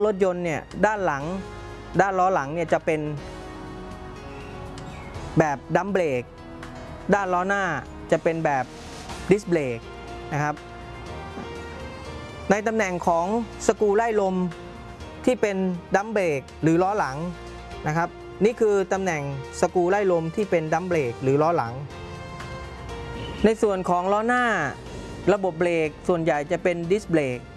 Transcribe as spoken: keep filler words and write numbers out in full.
รถยนต์เนี่ยด้านหลังด้านล้อหลังเนี่ยจะเป็นแบบดัมเบรกด้านล้อหน้าจะเป็นแบบดิสเบรกนะครับในตำแหน่งของสกรูไล่ลมที่เป็นดัมเบรกหรือล้อหลังนะครับนี่คือตำแหน่งสกรูไล่ลมที่เป็นดัมเบรกหรือล้อหลังในส่วนของล้อหน้าระบบเบรกส่วนใหญ่จะเป็นดิสเบรก